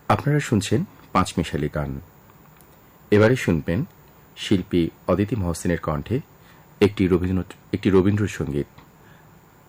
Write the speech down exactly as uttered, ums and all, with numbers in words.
আপনারা শুনছেন পাঁচমিশালি গান। এবারে শুনবেন শিল্পী অদিতি মহসিনের কণ্ঠে একটি রবীন্দ্র একটি রবীন্দ্রসঙ্গীত।